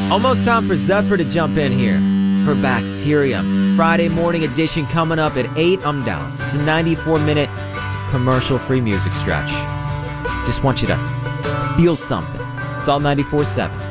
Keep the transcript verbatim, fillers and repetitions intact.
Almost time for Zephyr to jump in here for Bacterium. Friday morning edition coming up at eight. I'm Dallas. It's a ninety-four minute commercial-free music stretch. Just want you to feel something. It's all ninety-four seven.